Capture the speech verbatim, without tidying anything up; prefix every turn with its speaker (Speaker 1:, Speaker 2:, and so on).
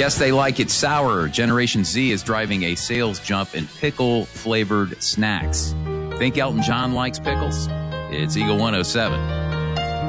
Speaker 1: Guess they like it sour. Generation Z is driving a sales jump in pickle-flavored snacks. Think Elton John likes pickles? It's Eagle one oh seven.